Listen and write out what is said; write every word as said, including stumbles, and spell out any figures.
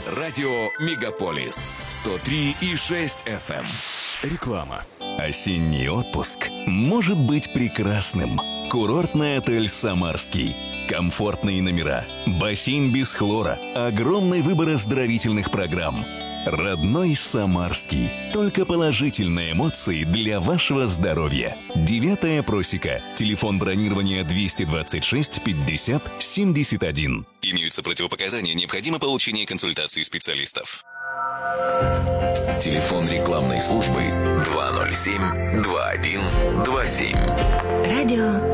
Радио Мегаполис сто три и шесть эф эм. Реклама. Осенний отпуск может быть прекрасным. Курортный отель «Самарский». Комфортные номера, бассейн без хлора, огромный выбор оздоровительных программ. Родной Самарский. Только положительные эмоции для вашего здоровья. Девятая просека. Телефон бронирования двести двадцать шесть пятьдесят семьдесят один. Имеются противопоказания, необходимо получение консультации специалистов. Телефон рекламной службы два ноль семь два один два семь. Радио